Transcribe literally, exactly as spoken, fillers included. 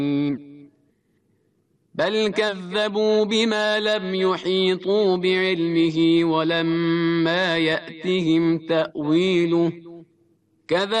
بل كذبوا بما لم يحيطوا بعلمه ولما يأتهم تأويله كذلك